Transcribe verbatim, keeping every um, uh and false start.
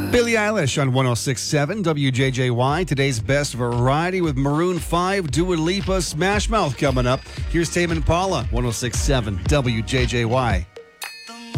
Billie Eilish on one oh six point seven W J J Y. Today's best variety with Maroon five, Dua Lipa, Smash Mouth coming up. Here's Tame Impala, one oh six point seven W J J Y.